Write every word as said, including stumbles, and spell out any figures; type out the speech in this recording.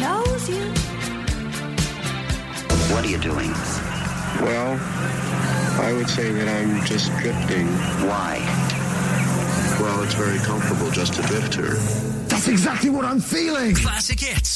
knows you. What are you doing? Well, I would say that I'm just drifting. Why? Well, it's very comfortable just to drift here. That's exactly what I'm feeling. Classic hits.